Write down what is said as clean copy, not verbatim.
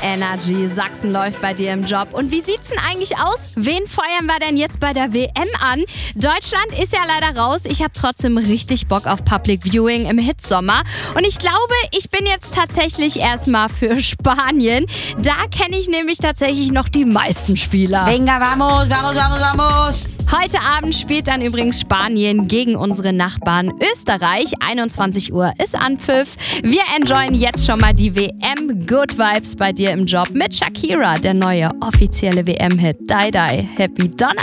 Energy, Sachsen läuft bei dir im Job. Und wie sieht's denn eigentlich aus? Wen feuern wir denn jetzt bei der WM an? Deutschland ist ja leider raus. Ich habe trotzdem richtig Bock auf Public Viewing im Hitsommer. Und ich glaube, ich bin jetzt tatsächlich erstmal für Spanien. Da kenne ich nämlich tatsächlich noch die meisten Spieler. Venga, vamos, vamos, vamos, vamos. Heute Abend spielt dann übrigens Spanien gegen unsere Nachbarn Österreich. 21 Uhr ist Anpfiff. Wir enjoyen jetzt schon mal die WM. Good Vibes bei dir im Job mit Shakira, der neue offizielle WM-Hit. Die Die. Happy Donnerstag.